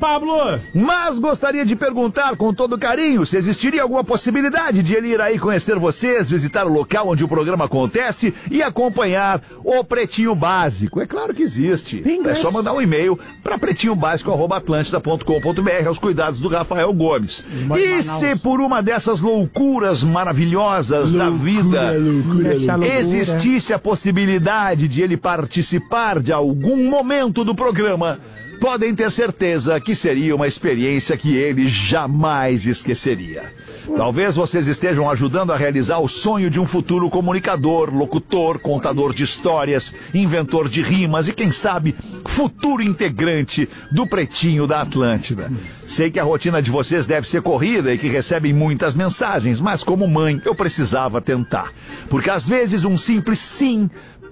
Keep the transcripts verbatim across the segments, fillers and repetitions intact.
Pablo! Mas gostaria de perguntar com todo carinho se existiria alguma possibilidade de ele ir aí conhecer vocês, visitar o local onde o programa acontece e acompanhar o Pretinho Básico. É claro que existe. É só mandar um e-mail para pretinho básico arroba atlântida ponto com ponto br aos cuidados do Rafael Gomes. E se por uma dessas loucuras maravilhosas loucura, da vida loucura, loucura. existisse a possibilidade de ele participar de algum momento do programa, podem ter certeza que seria uma experiência que ele jamais esqueceria. Talvez vocês estejam ajudando a realizar o sonho de um futuro comunicador, locutor, contador de histórias, inventor de rimas e, quem sabe, futuro integrante do Pretinho da Atlântida. Sei que a rotina de vocês deve ser corrida e que recebem muitas mensagens, mas como mãe eu precisava tentar. Porque às vezes um simples sim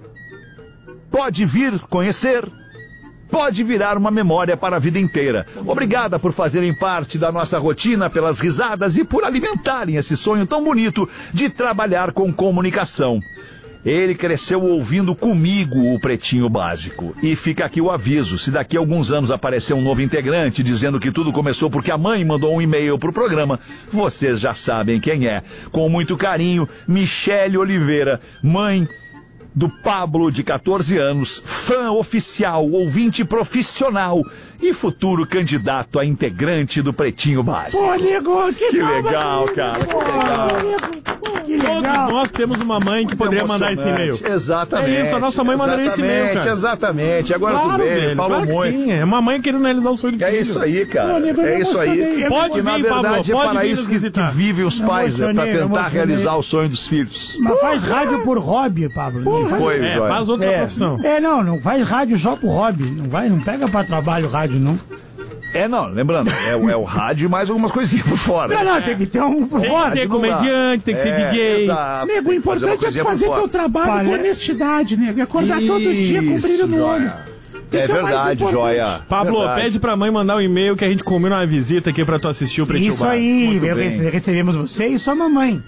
pode vir conhecer, pode virar uma memória para a vida inteira. Obrigada por fazerem parte da nossa rotina, pelas risadas e por alimentarem esse sonho tão bonito de trabalhar com comunicação. Ele cresceu ouvindo comigo o Pretinho Básico. E fica aqui o aviso, se daqui a alguns anos aparecer um novo integrante dizendo que tudo começou porque a mãe mandou um e-mail pro programa, vocês já sabem quem é. Com muito carinho, Michele Oliveira, mãe do Pablo, de catorze anos, fã oficial, ouvinte profissional e futuro candidato a integrante do Pretinho Básico. Pô, nego, que, que legal, cara, que legal. Que legal. Todos nós temos uma mãe que poderia mandar esse e-mail. Exatamente. É isso, a nossa mãe mandaria esse e-mail, cara. Exatamente, agora claro, tudo bem, velho, falou claro muito. Sim, é uma mãe querendo realizar o sonho do filho. É isso aí, cara, Pô, nego, é isso aí. Pode vir, na verdade, Pablo, é pode para vir isso nos que, visitar. que vivem os pais, é para tentar emocionei. realizar o sonho dos filhos. Mas faz rádio por hobby, Pablo. Que foi, É, Joia? faz outra É, profissão. é, não, não faz rádio só por hobby. Não vai, não pega pra trabalho rádio, não. É, não, lembrando, é, o- é o rádio e mais algumas coisinhas por fora. Não, não, tem que ter um por Tem fora. que ser não dá. comediante, tem que ser É, D J. exato. Nego, o importante uma é tu coisinha por fazer fora. teu trabalho Pare- com honestidade, nego. E acordar todo dia com brilho no olho. É Isso é o mais verdade, importante. Joia. Pablo, Verdade. pede pra mãe mandar um e-mail que a gente combina uma visita aqui pra tu assistir o Pretinho Isso Básico. aí, Muito eu bem. rece- recebemos você e sua mamãe.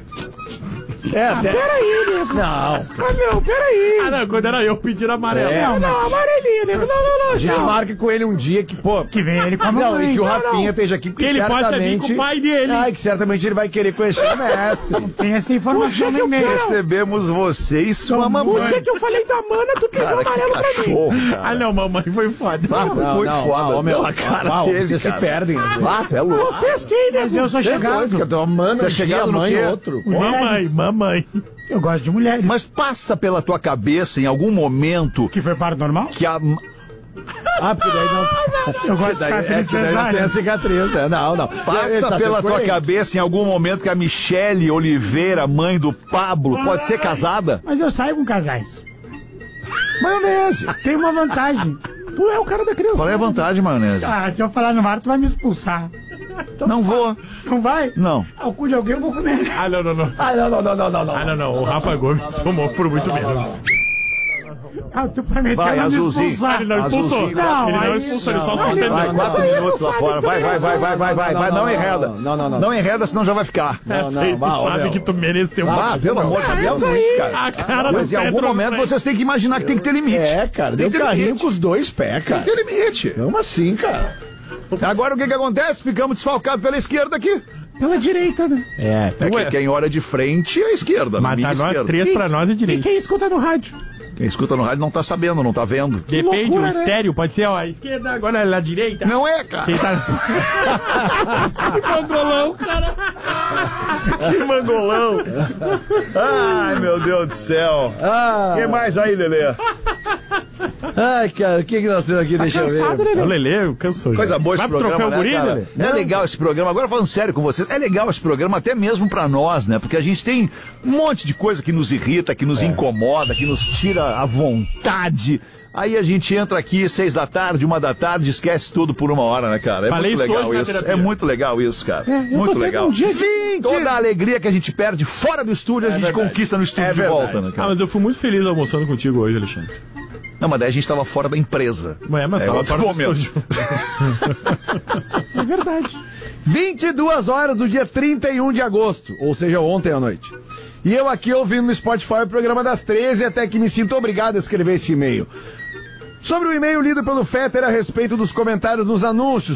É, até... Peraí, nego. Não. Ah, não, peraí. Ah, não, quando era eu pedindo amarelo. É. Não, não, amarelinha, nego. Não, não, não. A gente Assim, marca com ele um dia que, pô. Que vem ele com a Não, mamãe. e que o Não, Rafinha não. esteja aqui, Que ele possa vir com o pai dele. Ah, que certamente ele vai querer conhecer o mestre. Tem essa informação no e-mail. Recebemos você e sua o mamãe. dia que eu falei da mana, tu pegou Cara, que amarelo pra mim. cachorro, cara. Ah, não, mamãe foi foda. Ah, foi muito não, foda. não, meu, Não, a cara uau, dele, vocês se cara. perdem, às vezes. Ah, tu é louco. Vocês quem, Mas nego? eu sou Vocês dois, chegado. que a tua mana, Tá a chegado no mãe quê? outro. Mamãe, mamãe. Eu gosto de mulheres. Mas passa pela tua cabeça em algum momento Que foi parto normal? que a... Ah, porque daí não. Eu gosto de Daí, cicatriz é que daí não tem cesárea. a cicatriz, né? Não, não. Ele Passa tá pela sendo tua coerente. cabeça em algum momento que a Michele Oliveira, mãe do Pablo, pode ser casada? Mas eu saio com casais. Maionese. Tem uma vantagem. Tu é o cara da criança. Qual é a vantagem, maionese? Ah, se eu falar no mar, tu vai me expulsar. Não vou. Não vai? Não. Ao cu de alguém eu vou comer. Ah, não, não, não. Ah, não, não, não, não, não, não. Ah, não, não. O Rafa Gomes somou por muito menos. Ah, tu prometeu Vai, não me azulzinho. expulsar. Ele não expulsou. Azulzinho, não, Ele não aí- expulsou, ele só não, suspendeu. Vai, quatro minutos lá fora. Vai, vai, vai, vai, vai, vai, vai. Não enreda. Não, não, não. Não enreda, senão já vai ficar. Não, Essa aí não, tu vá, ó, sabe meu. que tu mereceu Ah, mais. pelo amor de Deus, muito, cara. A cara Mas do em algum Pedro momento Frank. vocês têm que imaginar que tem que ter limite. É, cara, Tem deu que ter carrinho limite. com os dois pés, Tem cara. que ter limite. Como assim, cara? Agora o que que acontece? Ficamos desfalcados pela esquerda aqui. Pela direita, né? É, é que Ué. quem olha de frente é a esquerda. Mas minha tá nós esquerda. três pra nós é E direito. quem escuta no rádio? Quem escuta no rádio não tá sabendo, não tá vendo. Depende, loucura, o né? estéreo pode ser, ó, a esquerda, agora é a direita. Não é, cara. Quem tá... que mangolão, cara. Que mangolão. Ai, meu Deus do céu. Ah, O que mais aí, Lelê? ai, cara, o que, que nós temos aqui? Deixa eu Cansado, ver. né, O nego? Lelê cansou. já. Coisa boa esse Vai pro programa, troféu né, guri, cara? Lelê? É legal esse programa. Agora falando sério com vocês, é legal esse programa até mesmo pra nós, né? Porque a gente tem um monte de coisa que nos irrita, que nos incomoda, que nos tira a vontade. Aí a gente entra aqui seis da tarde, uma da tarde, esquece tudo por uma hora, né, cara? É Falei muito isso legal hoje na isso. terapia. É muito legal isso, cara. É, eu tô muito tendo legal. um dia de- Toda a alegria que a gente perde fora do estúdio, a gente verdade. conquista no estúdio É de verdade. volta, né, Ah, cara? mas eu fui muito feliz almoçando contigo hoje, Alexandre. Não, mas daí a gente tava fora da empresa. Ué, mas É tava outro fora do momento. estúdio. É verdade. vinte e duas horas do dia trinta e um de agosto, ou seja, ontem à noite. E eu aqui ouvindo no Spotify o programa das treze, até que me sinto obrigado a escrever esse e-mail. Sobre o e-mail lido pelo Fetter a respeito dos comentários nos anúncios